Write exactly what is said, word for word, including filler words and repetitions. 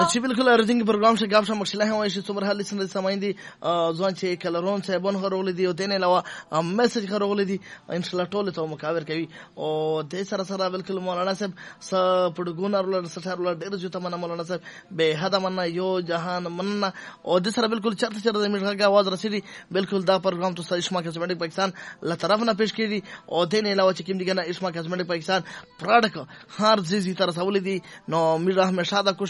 چې بالکل ارزنګ پروګرام شه غاب شه مخشله هم وایي چې څومره حل سن سمایندي ځوان چې کلرون صاحبون غوړول دي او دنه علاوه میسج غوړول دي ان شاء الله ټول ته مکاور کوي او د سره سره بالکل مولانا صاحب س پډګونر ولر سټار ولر ډیر جو ته من مولانا صاحب به حدا من یو جهان من او د سره بالکل چرته چرته د میټغه आवाज رسیدي بالکل دا پروګرام ته اسما کاسمیټک پاکستان له طرف نه پیش کړي او دنه علاوه چې کوم دي کنه اسما کاسمیټک پاکستان پروډکټ هر زیزي تر سوال دي نو میرا همیشه دا